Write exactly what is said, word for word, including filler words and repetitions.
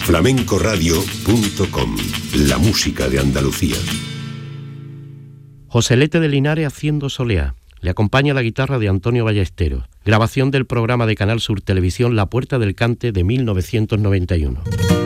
flamenco radio punto com, la música de Andalucía. Joselete de Linares haciendo soleá. Le acompaña la guitarra de Antonio Ballesteros. Grabación del programa de Canal Sur Televisión La Puerta del Cante de mil novecientos noventa y uno.